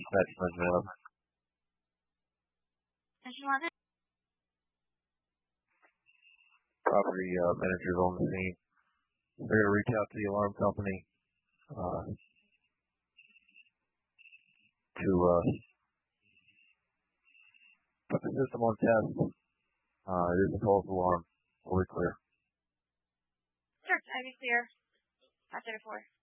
Dispatch Manila. Property managers on the scene. They're going to reach out to the alarm company to put the system on test. It is a false alarm. Fully clear. Sure, I can clear. After 4.